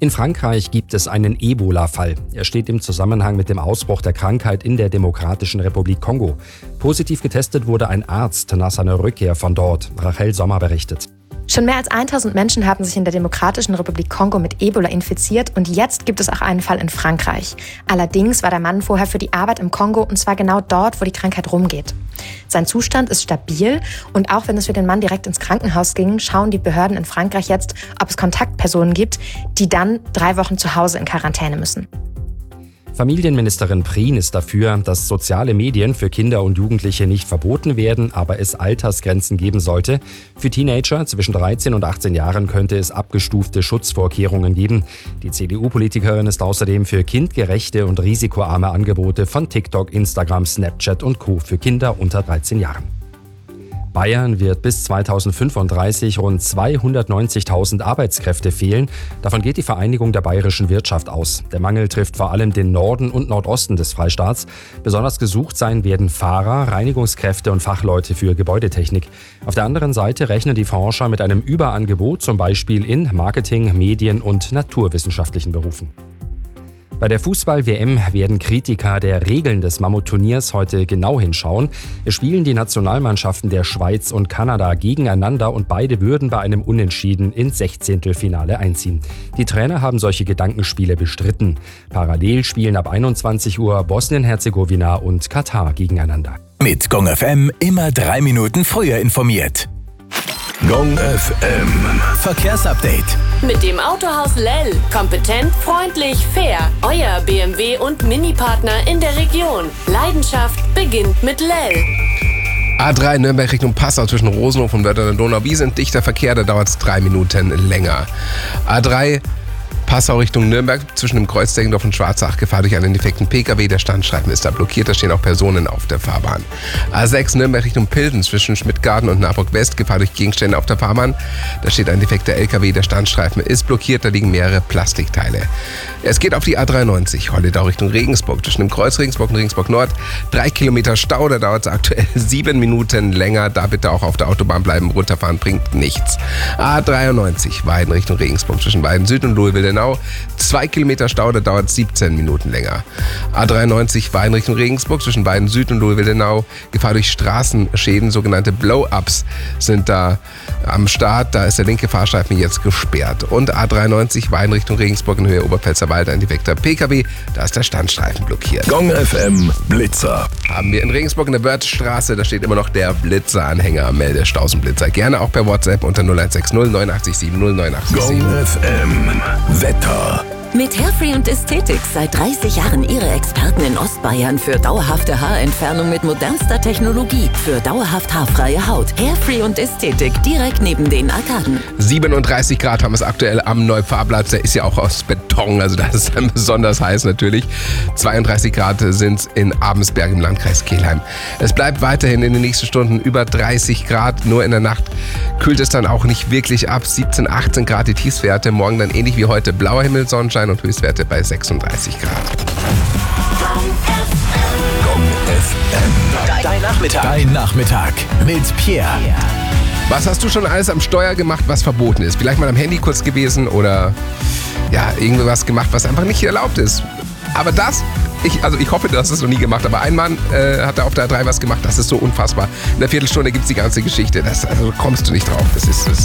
In Frankreich gibt es einen Ebola-Fall. Er steht im Zusammenhang mit dem Ausbruch der Krankheit in der Demokratischen Republik Kongo. Positiv getestet wurde ein Arzt nach seiner Rückkehr von dort. Rachel Sommer berichtet. Schon mehr als 1000 Menschen haben sich in der Demokratischen Republik Kongo mit Ebola infiziert und jetzt gibt es auch einen Fall in Frankreich. Allerdings war der Mann vorher für die Arbeit im Kongo und zwar genau dort, wo die Krankheit rumgeht. Sein Zustand ist stabil und auch wenn es für den Mann direkt ins Krankenhaus ging, schauen die Behörden in Frankreich jetzt, ob es Kontaktpersonen gibt, die dann 3 Wochen zu Hause in Quarantäne müssen. Familienministerin Prien ist dafür, dass soziale Medien für Kinder und Jugendliche nicht verboten werden, aber es Altersgrenzen geben sollte. Für Teenager zwischen 13 und 18 Jahren könnte es abgestufte Schutzvorkehrungen geben. Die CDU-Politikerin ist außerdem für kindgerechte und risikoarme Angebote von TikTok, Instagram, Snapchat und Co. für Kinder unter 13 Jahren. Bayern wird bis 2035 rund 290.000 Arbeitskräfte fehlen. Davon geht die Vereinigung der bayerischen Wirtschaft aus. Der Mangel trifft vor allem den Norden und Nordosten des Freistaats. Besonders gesucht sein werden Fahrer, Reinigungskräfte und Fachleute für Gebäudetechnik. Auf der anderen Seite rechnen die Forscher mit einem Überangebot, zum Beispiel in Marketing, Medien und naturwissenschaftlichen Berufen. Bei der Fußball-WM werden Kritiker der Regeln des Mammut-Turniers heute genau hinschauen. Es spielen die Nationalmannschaften der Schweiz und Kanada gegeneinander und beide würden bei einem Unentschieden ins 16. einziehen. Die Trainer haben solche Gedankenspiele bestritten. Parallel spielen ab 21 Uhr Bosnien-Herzegowina und Katar gegeneinander. Mit Gong FM immer 3 Minuten früher informiert. Gong FM Verkehrsupdate. Mit dem Autohaus Lell. Kompetent, freundlich, fair. Euer BMW und Mini-Partner in der Region. Leidenschaft beginnt mit Lell. A3 Nürnberg Richtung Passau zwischen Rosenhof und Wörth an der Donau. Wie sind dichter Verkehr? Da dauert es 3 Minuten länger. A3 Passau Richtung Nürnberg zwischen dem Kreuz Deggendorf und Schwarzach. Gefahr durch einen defekten PKW. Der Standstreifen ist da blockiert. Da stehen auch Personen auf der Fahrbahn. A6 Nürnberg Richtung Pilsen zwischen Schmidtgarten und Naburg West. Gefahr durch Gegenstände auf der Fahrbahn. Da steht ein defekter LKW. Der Standstreifen ist blockiert. Da liegen mehrere Plastikteile. Es geht auf die A93 Holledau Richtung Regensburg. Zwischen dem Kreuz Regensburg und Regensburg Nord 3 Kilometer Stau. Da dauert es aktuell 7 Minuten länger. Da bitte auch auf der Autobahn bleiben. Runterfahren bringt nichts. A93 Weiden Richtung Regensburg zwischen Weiden Süd und Lohwil-Wildenau. 2 Kilometer Stau, da dauert 17 Minuten länger. A93 Weiden Richtung Regensburg zwischen Weiden Süd und Lohwil-Wildenau. Gefahr durch Straßenschäden, sogenannte Blow-Ups sind da am Start. Da ist der linke Fahrstreifen jetzt gesperrt. Und A93 Weiden Richtung Regensburg in Höhe Oberpfälzer Wald ein defekter PKW. Da ist der Standstreifen blockiert. Gong FM Blitzer. Haben wir in Regensburg in der Wörthstraße, da steht immer noch der Blitzer-Anhänger. Melde Stausenblitzer. Gerne auch per WhatsApp unter 0160 987 09867. Gong FM Wetter. Mit Hairfree und Ästhetik seit 30 Jahren Ihre Experten in Ostbayern für dauerhafte Haarentfernung mit modernster Technologie. Für dauerhaft haarfreie Haut. Hairfree und Ästhetik direkt neben den Arkaden. 37 Grad haben es aktuell am Neupfarrplatz. Der ist ja auch aus Beton, also das ist dann besonders heiß natürlich. 32 Grad sind es in Abensberg im Landkreis Kelheim. Es bleibt weiterhin in den nächsten Stunden über 30 Grad. Nur in der Nacht kühlt es dann auch nicht wirklich ab. 17, 18 Grad die Tiefstwerte. Morgen dann ähnlich wie heute blauer Himmel, Sonnenschein und Höchstwerte bei 36 Grad. Gong FM. Dein Nachmittag mit Pierre. Was hast du schon alles am Steuer gemacht, was verboten ist? Vielleicht mal am Handy kurz gewesen oder ja, irgendwas gemacht, was einfach nicht erlaubt ist. Aber das, ich hoffe, du hast es noch nie gemacht, aber ein Mann hat da auf der A3 was gemacht, das ist so unfassbar. In der Viertelstunde gibt es die ganze Geschichte, also kommst du nicht drauf. Das ist